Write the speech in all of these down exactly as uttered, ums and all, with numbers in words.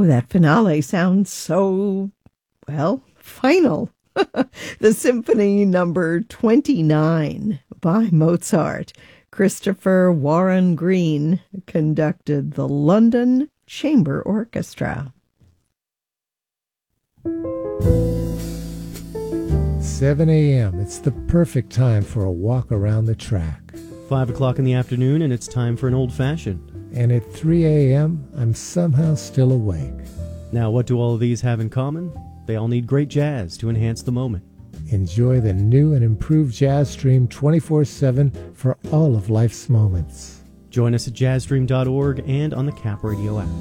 that finale sounds so, well, final. The Symphony Number twenty-nine by Mozart. Christopher Warren Green conducted the London Chamber Orchestra. seven a.m. It's the perfect time for a walk around the track. Five o'clock in the afternoon, and it's time for an old-fashioned. And at three a.m., I'm somehow still awake. Now, what do all of these have in common? They all need great jazz to enhance the moment. Enjoy the new and improved Jazz Stream twenty-four seven for all of life's moments. Join us at jazz stream dot org and on the Cap Radio app.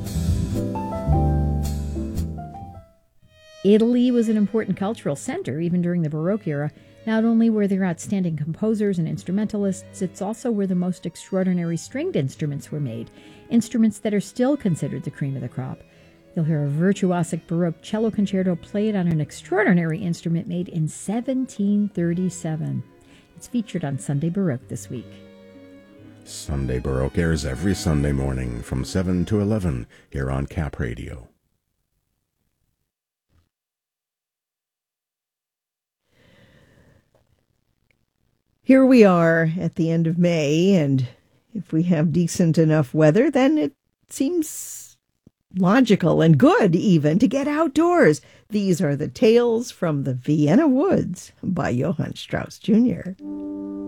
Italy was an important cultural center even during the Baroque era. Not only were there outstanding composers and instrumentalists, it's also where the most extraordinary stringed instruments were made, instruments that are still considered the cream of the crop. You'll hear a virtuosic Baroque cello concerto played on an extraordinary instrument made in seventeen thirty-seven. It's featured on Sunday Baroque this week. Sunday Baroque airs every Sunday morning from seven to eleven here on Cap Radio. Here we are at the end of May, and if we have decent enough weather, then it seems logical and good even to get outdoors. These are the Tales from the Vienna Woods by Johann Strauss Junior